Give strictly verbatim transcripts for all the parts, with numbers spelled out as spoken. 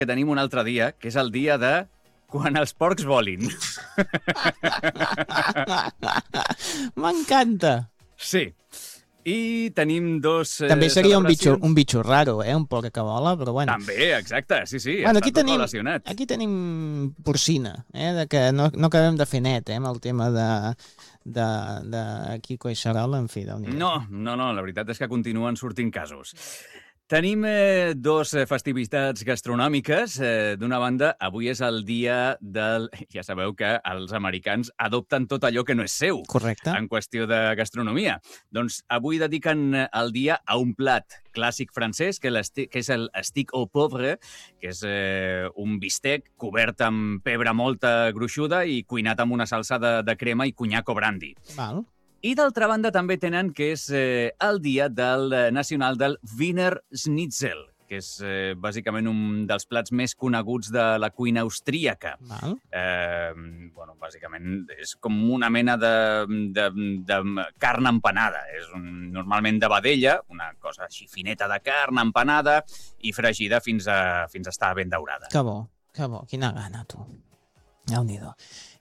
que tenim un altre dia, que és el dia de quan els porcs volin. M'encanta. Sí. I tenim dos... Eh, També seria un bitxo, celebracions. un bitxo raro, eh? Un porc que vola, però bueno. També, exacte, sí, sí, Bueno, està aquí tot tenim, relacionat. aquí tenim porcina, eh? De que no, no acabem de fer net, eh? Amb el tema de, de, de Quico i Xarol, en fi, déu-n'hi-do. No, no, no, la veritat és que continuen sortint casos. Tenim eh, dos eh, festivitats gastronòmiques. Eh, D'una banda, avui és el dia del... Ja sabeu que els americans adopten tot allò que no és seu. Correcte. En qüestió de gastronomia. Doncs avui dediquen el dia a un plat clàssic francès, que, que és el stick au poivre, que és eh, un bistec cobert amb pebre molta gruixuda i cuinat amb una salsa de, de crema i conyac o brandy. Val. I d'altra banda també tenen que és eh, el dia del eh, nacional del Wiener Schnitzel, que és eh, bàsicament un dels plats més coneguts de la cuina austríaca. Val. Eh, bueno, bàsicament és com una mena de, de, de carn empanada. És un, normalment de vedella, una cosa així fineta de carn empanada i fregida fins a, fins a estar ben daurada. Que bo, que bo. Quina gana, tu. Déu-n'hi-do.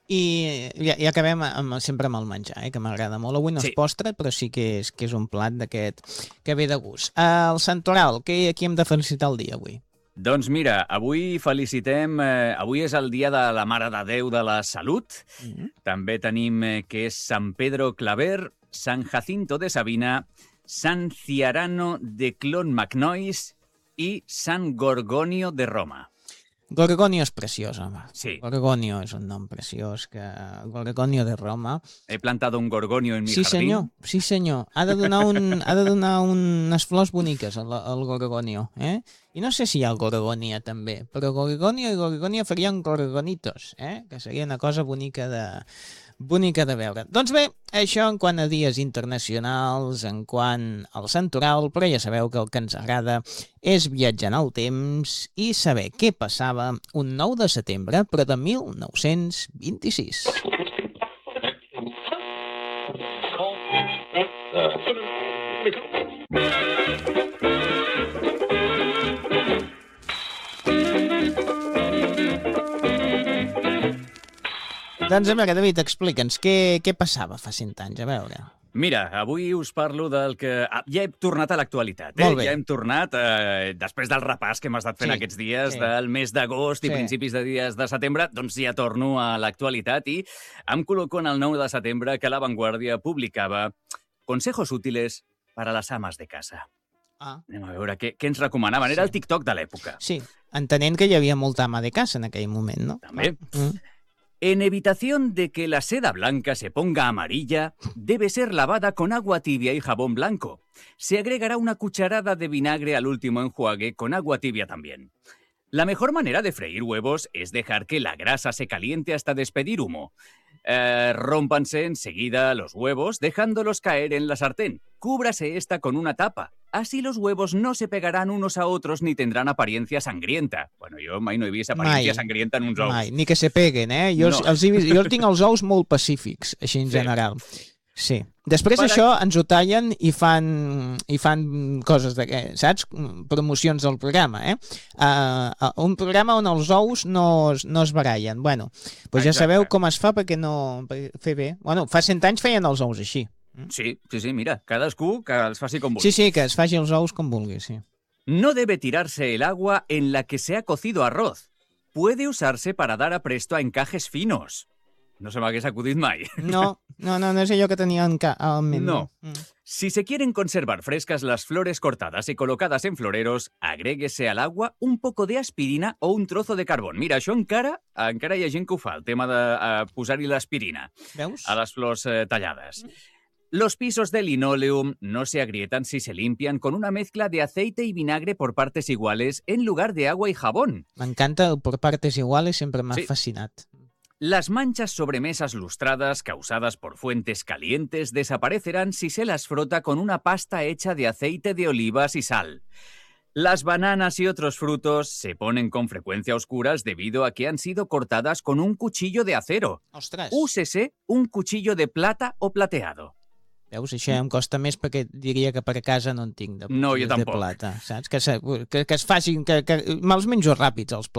I ja, ja acabem amb, sempre amb el menjar, eh, que m'agrada molt. Avui no és Sí. postre, però sí que és, que és un plat d'aquest que ve de gust. El Santoral, que aquí hem de felicitar el dia avui? Doncs mira, avui felicitem... Eh, avui és el dia de la Mare de Déu de la Salut. Mm-hmm. També tenim eh, que és Sant Pedro Claver, Sant Jacinto de Sabina, Sant Ciarano de Clonmacnois i Sant Gorgonio de Roma. Gorgonio és preciós, home. Sí. Gorgonio és un nom preciós, que Gorgonio de Roma. He plantado un gorgonio en mi Sí, jardín. senyor, sí, senyor. Ha de donar, un, ha de donar unes flors boniques al, al Gorgonio, eh? I no sé si hi ha el Gorgonia, també, però Gorgonio i Gorgonia farien gorgonitos, eh? Que seria una cosa bonica de, bonica de veure. Doncs bé, això en quant a dies internacionals, en quant al Santoral, però ja sabeu que el que ens agrada és viatjar en el temps i saber què passava un nou de setembre, però de mil nou-cents vint-i-sis. Doncs a veure, David, explica'ns què, què passava fa cent anys, a veure. Mira, avui us parlo del que... Ah, ja he tornat a l'actualitat, eh? Molt bé. Ja hem tornat, eh, després del repàs que hem estat fent Sí, aquests dies sí. del mes d'agost i Sí. principis de dies de setembre, doncs ja torno a l'actualitat i em col·loco en el nou de setembre que La Vanguardia publicava Consejos útiles para las amas de casa. Ah. Anem a veure què, què ens recomanaven. Era el TikTok de l'època. Sí, entenent que hi havia molta ama de casa en aquell moment, no? També. Mm. En evitación de que la seda blanca se ponga amarilla, debe ser lavada con agua tibia y jabón blanco. Se agregará una cucharada de vinagre al último enjuague con agua tibia también. La mejor manera de freír huevos es dejar que la grasa se caliente hasta despedir humo. Eh, rómpanse enseguida los huevos dejándolos caer en la sartén. Cúbrase esta con una tapa. Así los huevos no se pegarán unos a otros ni tendrán apariencia sangrienta. Bueno, jo mai no he vist apariencia Mai. sangrienta en uns ous. Mai, ni que se peguen, eh? Jo, No. no. els, he vist- jo tinc els ous molt pacífics, així en Sí. general. Sí. Després Per això ens ho tallen i fan, i fan coses, de, saps? Promocions del programa, eh? Uh, un programa on els ous no, es- no es barallen. Bueno, doncs ja Exacte. sabeu com es fa perquè no... Per fer bé. Bueno, fa cent anys feien els ous així. Sí, sí, sí, mira, cadascú que els faci com vulgui. Sí, sí, que es faci els ous com vulgui, sí. No debe tirarse el agua en la que se ha cocido arroz. Puede usarse para dar apresto a encajes finos. No se m'hagués acudit mai. No, no, no, no és allò que tenia en ca al ment. No. Mm. Si se quieren conservar frescas las flores cortadas y colocadas en floreros, agréguese al agua un poco de aspirina o un trozo de carbón. Mira, això encara, encara hi ha gent que ho fa, el tema de uh, posar-hi l'aspirina Veus? a les flors eh, tallades. Los pisos de linoleum no se agrietan si se limpian con una mezcla de aceite y vinagre por partes iguales en lugar de agua y jabón. M'encanta el por partes iguales, sempre m'ha Sí. fascinat. Las manchas sobre mesas lustradas causadas por fuentes calientes desaparecerán si se las frota con una pasta hecha de aceite de olivas y sal. Las bananas y otros frutos se ponen con frecuencia oscuras debido a que han sido cortadas con un cuchillo de acero. Ostres. Úsese un cuchillo de plata o plateado. Veus, això em costa més perquè diria que per a casa no en tinc de, No, jo de tampoc. plata, saps? Que, se, que, que es facin, que, que me'ls menjo ràpids els plats.